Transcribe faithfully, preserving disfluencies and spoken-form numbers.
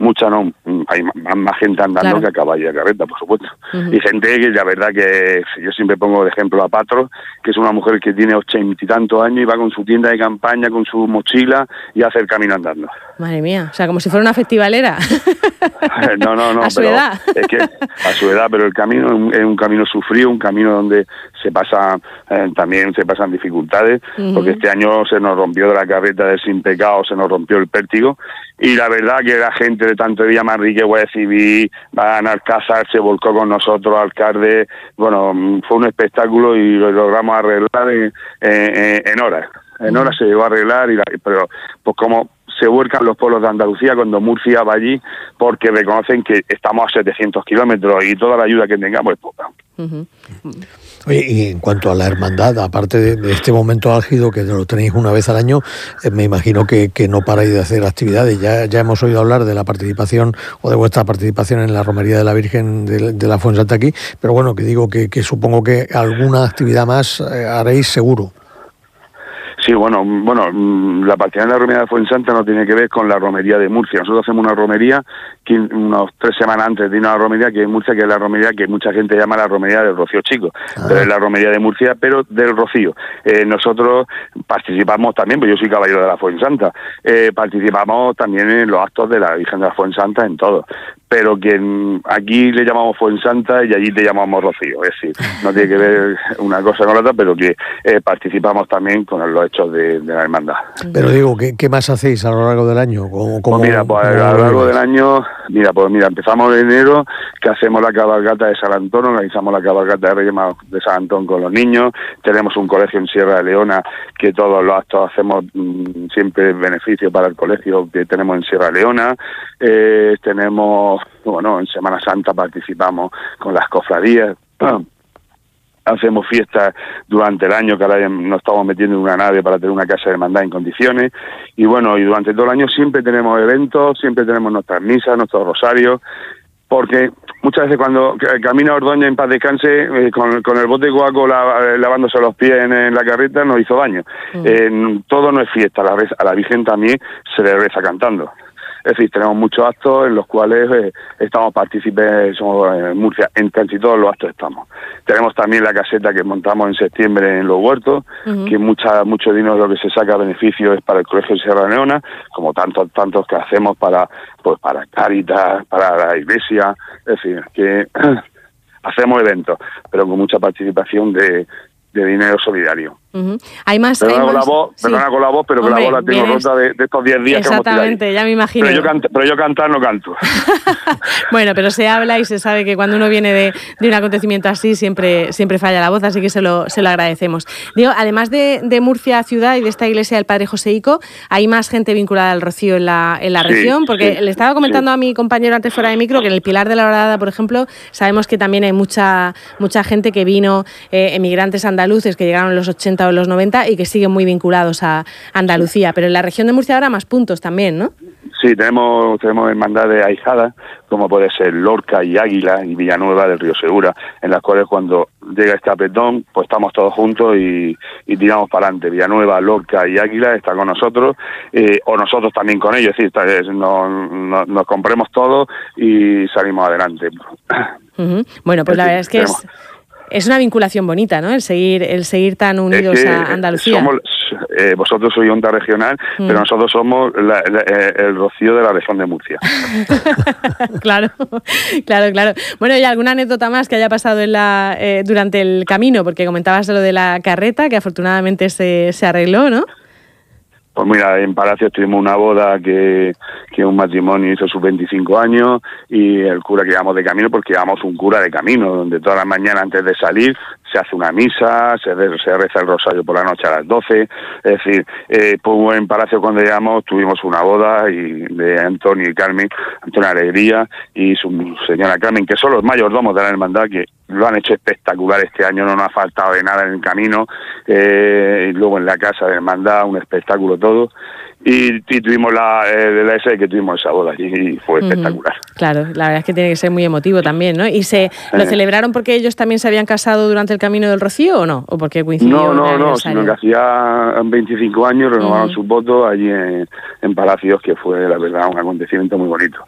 mucha no, hay más, más gente andando claro. que a caballo y a carreta, por supuesto. Uh-huh. Y gente que la verdad que yo siempre pongo de ejemplo a Patro, que es una mujer que tiene ochenta y tantos años y va con su tienda de campaña, con su mochila y hace el camino andando. Madre mía, o sea, como si fuera una festivalera. No, no, no. A su pero edad. Es que a su edad, pero el camino es un camino sufrido, un camino donde se pasa, eh, también se pasan dificultades, uh-huh. porque este año se nos rompió de la carreta del Sin Pecado, se nos rompió el pértigo, y la verdad que la gente de tanto de Villamarrique, Guardia Civil, Van Alcázar, se volcó con nosotros, alcalde, bueno, fue un espectáculo y lo logramos arreglar en, en, en horas. En horas se llegó a arreglar, y la, pero pues como se vuelcan los pueblos de Andalucía cuando Murcia va allí, porque reconocen que estamos a setecientos kilómetros y toda la ayuda que tengamos es poca. Uh-huh. Oye, y en cuanto a la hermandad, aparte de, de este momento álgido que lo tenéis una vez al año, eh, me imagino que, que no paráis de hacer actividades. Ya, ya hemos oído hablar de la participación o de vuestra participación en la Romería de la Virgen de, de la Fuensanta aquí, pero bueno, que digo que, que supongo que alguna actividad más eh, haréis seguro. Sí, bueno, bueno, la partida de la romería de Fuensanta no tiene que ver con la romería de Murcia. Nosotros hacemos una romería que unos tres semanas antes de ir a la romería que es Murcia, que es la romería que mucha gente llama la romería del Rocío Chico, ah. pero es la romería de Murcia, pero del Rocío. Eh, nosotros participamos también, pues yo soy caballero de la Fuensanta, eh, participamos también en los actos de la Virgen de la Fuensanta, en todo. Pero que aquí le llamamos Fuensanta y allí le llamamos Rocío, es decir, no tiene que ver una cosa con la otra, pero que eh, participamos también con los hechos de, de la hermandad. Pero digo, ¿qué, qué más hacéis a lo largo del año? ¿Cómo, cómo, pues mira, pues a lo largo del año, mira, pues mira, empezamos en enero, que hacemos la cabalgata de San Antón, organizamos la cabalgata de Reyes Magos de San Antón con los niños, tenemos un colegio en Sierra de Leona, que todos los actos hacemos mmm, siempre beneficio para el colegio que tenemos en Sierra de Leona, eh, tenemos... Bueno, en Semana Santa participamos con las cofradías, ah, hacemos fiestas durante el año, que ahora nos estamos metiendo en una nave para tener una casa de hermandad en condiciones, y bueno, y durante todo el año siempre tenemos eventos, siempre tenemos nuestras misas, nuestros rosarios, porque muchas veces cuando camina Ordoña en paz descanse, eh, con, con el bote de guaco la, lavándose los pies en, en la carreta, nos hizo daño. Mm. Eh, todo no es fiesta, a la, a la Virgen también se le reza cantando. Es decir, tenemos muchos actos en los cuales eh, estamos partícipes, somos en Murcia, en casi todos los actos estamos. Tenemos también la caseta que montamos en septiembre en los huertos, uh-huh. que mucha, mucho dinero de lo que se saca a beneficio es para el Colegio de Sierra Leona, como tantos tantos que hacemos para pues para Cáritas, para la Iglesia, es decir, que hacemos eventos, pero con mucha participación de, de dinero solidario. Uh-huh. Hay más, perdona, hay con más... La voz, sí. perdona con la voz, pero Hombre, que la voz la tengo vienes... rota de, de estos diez días. Exactamente, que ya me imagino. Pero yo, canta, pero yo cantar no canto. Bueno, pero se habla y se sabe que cuando uno viene de, de un acontecimiento así siempre, siempre falla la voz, así que se lo, se lo agradecemos. Digo, además de, de Murcia ciudad y de esta iglesia del Padre Joseico, ¿hay más gente vinculada al Rocío en la, en la sí, región? Porque sí, le estaba comentando sí. a mi compañero antes fuera de micro que en el Pilar de la Horadada, por ejemplo, sabemos que también hay mucha, mucha gente que vino, eh, emigrantes andaluces que llegaron en los ochenta o en los noventa y que siguen muy vinculados a Andalucía, pero en la región de Murcia habrá más puntos también, ¿no? Sí, tenemos tenemos hermandades ahijadas, como puede ser Lorca y Águila y Villanueva del Río Segura, en las cuales cuando llega este apretón, pues estamos todos juntos y, y tiramos para adelante. Villanueva, Lorca y Águila están con nosotros, eh, o nosotros también con ellos, es decir, nos, nos, nos compremos todos y salimos adelante. Uh-huh. Bueno, pues es la verdad es que tenemos... es... Es una vinculación bonita, ¿no? El seguir, el seguir tan unidos es que a Andalucía. Somos, eh, vosotros sois onda regional, mm. pero nosotros somos la, la, el Rocío de la región de Murcia. Claro, claro, claro. Bueno, ¿y alguna anécdota más que haya pasado en la eh, durante el camino? Porque comentabas lo de la carreta, que afortunadamente se, se arregló, ¿no? Pues mira, en Palacio tuvimos una boda que, que un matrimonio hizo sus veinticinco años y el cura que llevamos de camino, porque llevamos un cura de camino, donde todas las mañanas antes de salir se hace una misa, se, se reza el rosario por la noche a las doce, es decir, eh, pues en Palacio cuando llegamos tuvimos una boda y de Antonio y Carmen, Antonio Alegría y su señora Carmen, que son los mayordomos de la hermandad, que lo han hecho espectacular este año, no nos ha faltado de nada en el camino, eh, y luego en la casa de hermandad, un espectáculo todo, y, y tuvimos la eh, de la S que tuvimos esa boda y fue uh-huh. espectacular. Claro, la verdad es que tiene que ser muy emotivo también, ¿no? ¿Y se lo eh. celebraron porque ellos también se habían casado durante el Camino del Rocío o no? ¿O porque coincidió? No, no, no, sino que hacía veinticinco años renovaron uh-huh. sus votos allí en, en Palacios, que fue la verdad un acontecimiento muy bonito.